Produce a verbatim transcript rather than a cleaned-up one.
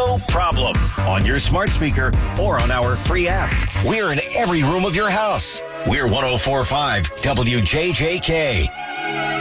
No problem. On your smart speaker or on our free app. We're in every room of your house. We're one oh four point five W J J K.